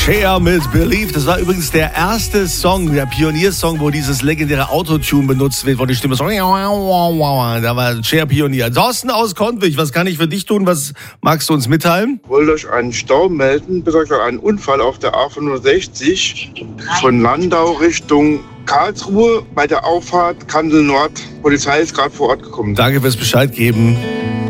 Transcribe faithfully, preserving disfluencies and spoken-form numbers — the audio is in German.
Cher mit Believe. Das war übrigens der erste Song, der Pioniersong, wo dieses legendäre Autotune benutzt wird, wo die Stimme so... Da war Cher Pionier. Thorsten aus Kontwig, was kann ich für dich tun? Was magst du uns mitteilen? Ich wollte euch einen Stau melden, besser gesagt einen Unfall auf der A fünfundsechzig von Landau Richtung Karlsruhe bei der Auffahrt Kansel Nord. Polizei ist gerade vor Ort gekommen. Danke fürs Bescheid geben.